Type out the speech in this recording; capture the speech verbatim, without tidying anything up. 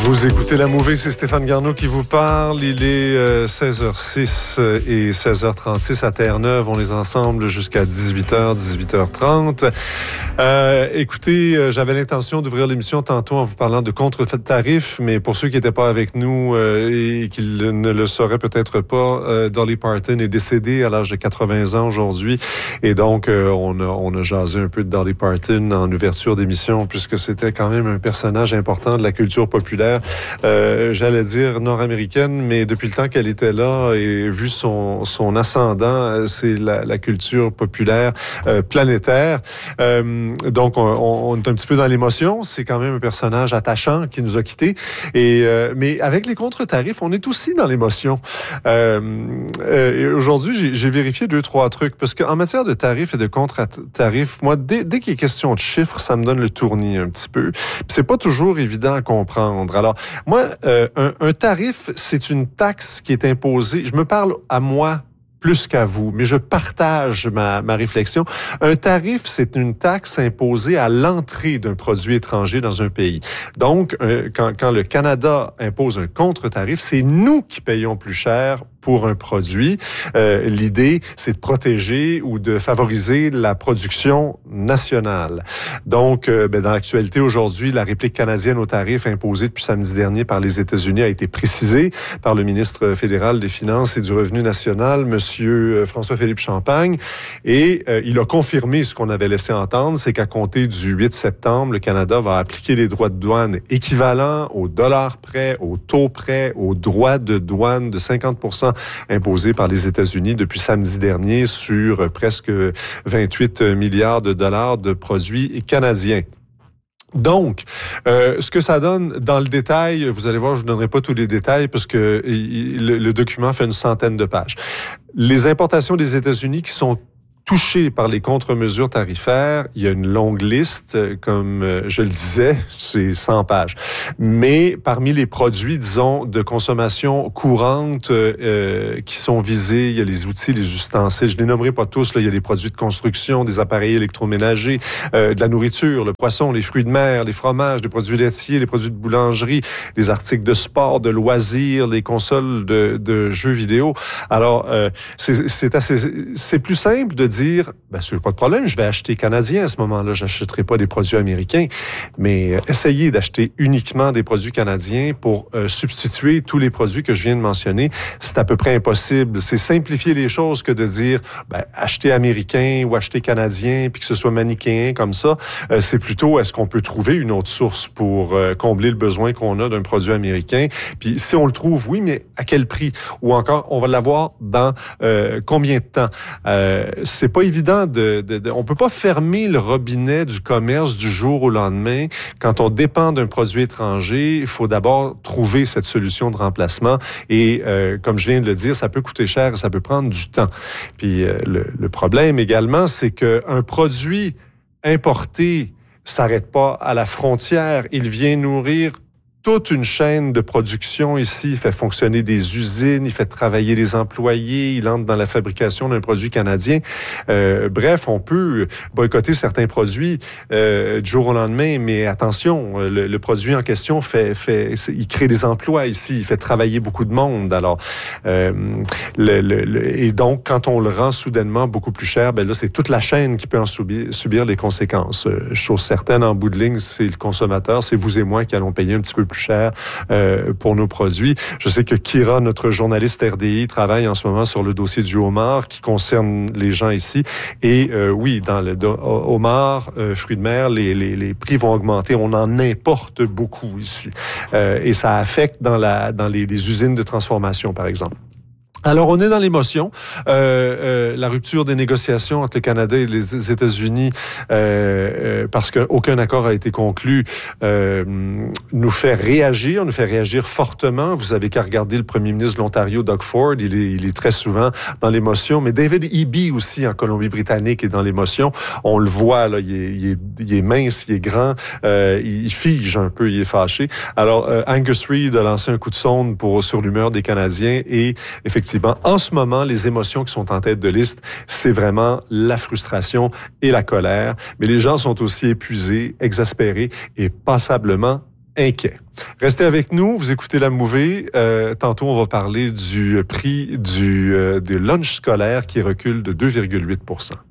Vous écoutez La Mouvée, c'est Stéphane Garneau qui vous parle. Il est euh, seize heures six et seize heures trente-six à Terre-Neuve. On est ensemble jusqu'à dix-huit heures, dix-huit heures trente. Euh, écoutez, euh, j'avais l'intention d'ouvrir l'émission tantôt en vous parlant de contre-tarifs, mais pour ceux qui n'étaient pas avec nous euh, et qui ne le sauraient peut-être pas, euh, Dolly Parton est décédée à l'âge de quatre-vingts ans aujourd'hui. Et donc, euh, on, a, on a jasé un peu de Dolly Parton en ouverture d'émission, puisque c'était quand même un personnage important de la culture populaire. Euh, j'allais dire nord-américaine, mais depuis le temps qu'elle était là et vu son, son ascendant, c'est la, la culture populaire euh, planétaire. Euh, donc, on, on est un petit peu dans l'émotion. C'est quand même un personnage attachant qui nous a quittés. Et, euh, mais avec les contre-tarifs, on est aussi dans l'émotion. Euh, euh, aujourd'hui, j'ai, j'ai vérifié deux, trois trucs, parce qu'en matière de tarifs et de contre-tarifs, moi, dès, dès qu'il est question de chiffres, ça me donne le tournis un petit peu. Puis c'est pas toujours évident à comprendre. Alors, moi, euh, un, un tarif, c'est une taxe qui est imposée. Je me parle à moi plus qu'à vous, mais je partage ma, ma réflexion. Un tarif, c'est une taxe imposée à l'entrée d'un produit étranger dans un pays. Donc, euh, quand, quand le Canada impose un contre-tarif, c'est nous qui payons plus cher pour un produit. Euh, l'idée, c'est de protéger ou de favoriser la production nationale. Donc, euh, ben, dans l'actualité aujourd'hui, la réplique canadienne aux tarifs imposés depuis samedi dernier par les États-Unis a été précisée par le ministre fédéral des Finances et du Revenu national, Monsieur François-Philippe Champagne. Et euh, il a confirmé ce qu'on avait laissé entendre, c'est qu'à compter du huit septembre, le Canada va appliquer les droits de douane équivalents au dollar près, au taux près, aux droits de douane de cinquante pour cent imposés par les États-Unis depuis samedi dernier sur presque vingt-huit milliards de dollars de produits canadiens. Donc, euh, ce que ça donne dans le détail, vous allez voir, je ne vous donnerai pas tous les détails parce que il, le, le document fait une centaine de pages. Les importations des États-Unis qui sont touchés par les contre-mesures tarifaires, il y a une longue liste, comme je le disais, c'est cent pages. Mais parmi les produits, disons, de consommation courante euh, qui sont visés, il y a les outils, les ustensiles, je ne les nommerai pas tous, là, il y a les produits de construction, des appareils électroménagers, euh, de la nourriture, le poisson, les fruits de mer, les fromages, les produits laitiers, les produits de boulangerie, les articles de sport, de loisirs, les consoles de, de jeux vidéo. Alors, euh, c'est, c'est assez, c'est plus simple de dire, ben, c'est pas de problème, je vais acheter canadien à ce moment-là, j'achèterai pas des produits américains, mais euh, essayez d'acheter uniquement des produits canadiens pour euh, substituer tous les produits que je viens de mentionner. C'est à peu près impossible. C'est simplifier les choses que de dire, ben, acheter américain ou acheter canadien, puis que ce soit manichéen comme ça. Euh, c'est plutôt, est-ce qu'on peut trouver une autre source pour euh, combler le besoin qu'on a d'un produit américain? Puis si on le trouve, oui, mais à quel prix? Ou encore, on va l'avoir dans euh, combien de temps? Euh, c'est pas évident de, de, de... On peut pas fermer le robinet du commerce du jour au lendemain. Quand on dépend d'un produit étranger, il faut d'abord trouver cette solution de remplacement. Et euh, comme je viens de le dire, ça peut coûter cher et ça peut prendre du temps. Puis euh, le, le problème également, c'est qu'un produit importé s'arrête pas à la frontière. Il vient nourrir toute une chaîne de production ici. Il fait fonctionner des usines, il fait travailler les employés, il entre dans la fabrication d'un produit canadien. Euh, bref, on peut boycotter certains produits euh, du jour au lendemain, mais attention, le, le produit en question fait, fait, il crée des emplois ici, il fait travailler beaucoup de monde. Alors, euh, le, le, le, et donc, quand on le rend soudainement beaucoup plus cher, ben là, c'est toute la chaîne qui peut en subir, subir les conséquences. Chose certaine, en bout de ligne, c'est le consommateur, c'est vous et moi qui allons payer un petit peu plus cher euh, pour nos produits. Je sais que Kira, notre journaliste R D I, travaille en ce moment sur le dossier du homard qui concerne les gens ici. Et euh, oui, dans le do- homard, euh, fruits de mer, les, les, les prix vont augmenter. On en importe beaucoup ici. Euh, et ça affecte dans, la, dans les, les usines de transformation, par exemple. Alors, on est dans l'émotion. Euh, euh, la rupture des négociations entre le Canada et les États-Unis, euh, euh, parce qu'aucun accord a été conclu, euh, nous fait réagir, nous fait réagir fortement. Vous avez qu'à regarder le premier ministre de l'Ontario, Doug Ford, il est, il est très souvent dans l'émotion, mais David Eby aussi, en Colombie-Britannique, est dans l'émotion. On le voit, là, il est, il est, il est mince, il est grand, euh, il fige un peu, il est fâché. Alors, euh, Angus Reid a lancé un coup de sonde pour, sur l'humeur des Canadiens et, effectivement, en ce moment, les émotions qui sont en tête de liste, c'est vraiment la frustration et la colère. Mais les gens sont aussi épuisés, exaspérés et passablement inquiets. Restez avec nous, vous écoutez La Mouvée. Euh, tantôt, on va parler du prix du, euh, des lunchs scolaires qui recule de deux virgule huit pour cent.